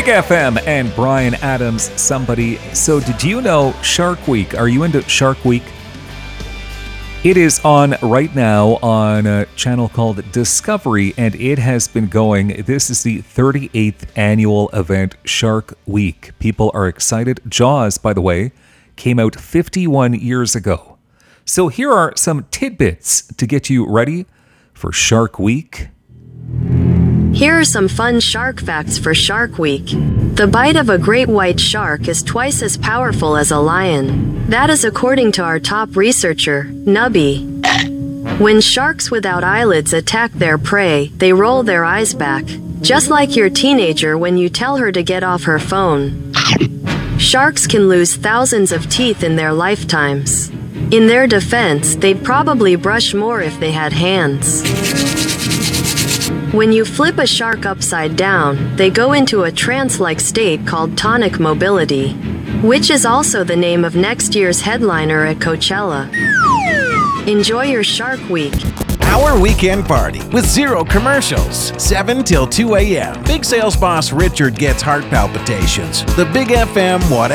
Big FM and Brian Adams, somebody. So did you know Shark Week? Are you into Shark Week? It is on right now on a channel called Discovery, and it has been going. This is the 38th annual event, Shark Week. People are excited. Jaws, by the way, came out 51 years ago. So here are some tidbits to get you ready for Shark Week. Here are some fun shark facts for Shark Week. The bite of a great white shark is twice as powerful as a lion. That is according to our top researcher, Nubby. When sharks without eyelids attack their prey, they roll their eyes back, just like your teenager when you tell her to get off her phone. Sharks can lose thousands of teeth in their lifetimes. In their defense, they'd probably brush more if they had hands. When you flip a shark upside down, they go into a trance-like state called tonic mobility, which is also the name of next year's headliner at Coachella. Enjoy your Shark Week. Our weekend party with zero commercials, 7 till 2 a.m. Big sales boss Richard gets heart palpitations. The Big FM, whatever.